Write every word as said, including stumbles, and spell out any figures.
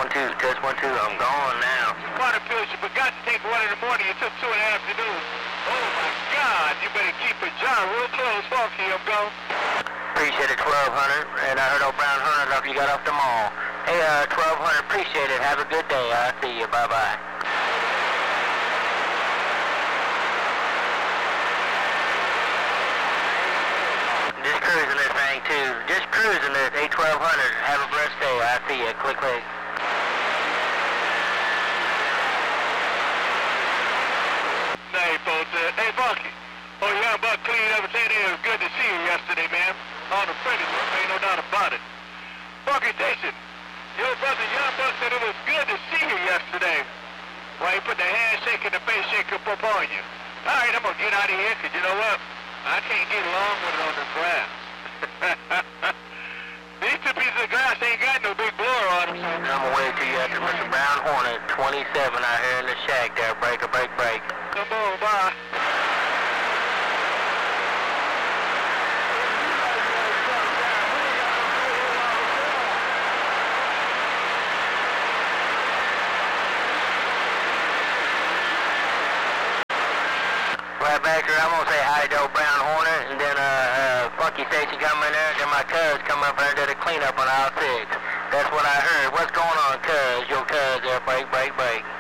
two, test one two, I'm gone now. Water pills, you forgot to take one in the morning, you took two in the afternoon. Oh my God, you better keep a jar real close, Funky, I'm gone. Appreciate it, twelve hundred, and I heard old Brown Hunter off you got off the mall. Hey, uh, twelve hundred, appreciate it, have a good day, I'll see you, bye-bye. Just cruising this thing too, just cruising this, A twelve hundred, have a blessed day, I'll see you, click, click. Hey, folks, uh, hey, Funky. Oh, Young Buck cleaned up and said it was good to see you yesterday, man. On the predator, ain't no doubt about it. Funky Jason, your brother Young Buck said it was good to see you yesterday. Well, he put the handshake and the face shake up on you. All right, I'm going to get out of here, because you know what? I can't get along with it on this grass. These two pieces of grass ain't got no big blower on them. I'm away to you after Mister Brown Hornet, twenty-seven out here in the shack there, break a break, break. Come on, bye. Right back here, I'm gonna say hi to old Brown Hornet, and then uh, uh, Funky Station coming in there, then my cuz come up there and did a cleanup on aisle six. That's what I heard. What's going on, cuz? Your cuz there, break, break, break.